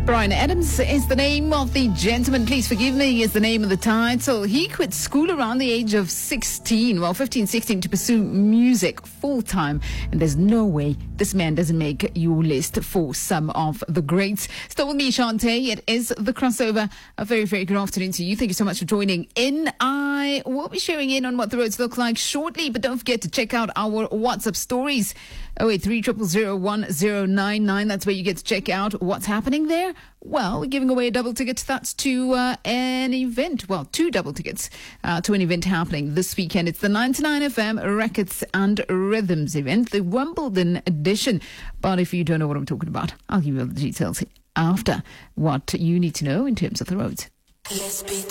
Bryan Adams is the name of the gentleman. Please forgive me, is the name of the title. He quit school around the age of 16, 15, 16, to pursue music full-time. And there's no way this man doesn't make your list for some of the greats. Still with me, Shantae. It is The Crossover. A very, very good afternoon to you. Thank you so much for joining in. I will be sharing in on what the roads look like shortly, but don't forget to check out our WhatsApp stories. 083-000-1099. That's where you get to check out what's happening there. Well, we're giving away a double ticket. That's to an event. Well, 2 double tickets to an event happening this weekend. It's the 99FM Records and Rhythms event, the Wimbledon edition. But if you don't know what I'm talking about, I'll give you all the details after what you need to know in terms of the roads.